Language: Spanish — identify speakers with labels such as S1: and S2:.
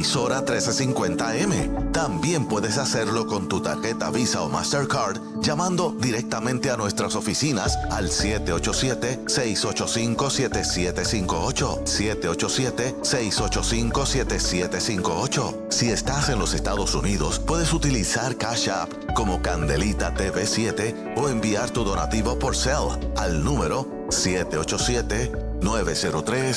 S1: emisora 1350M. También puedes hacerlo con tu tarjeta Visa o Mastercard llamando directamente a nuestras oficinas al 787-685-7758. 787-685-7758. Si estás en los Estados Unidos, puedes utilizar Cash App como Candelita TV7 o enviar tu donativo por Zelle al número 787-903